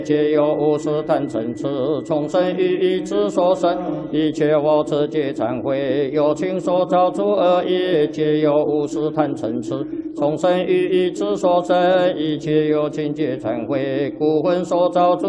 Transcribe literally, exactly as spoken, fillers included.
皆有无事谈陈词，重生于一之所生，一切我持皆忏悔，有情所造诸恶业，皆有无事谈陈词，重生于一之所生，一切有情皆忏悔，故魂所造诸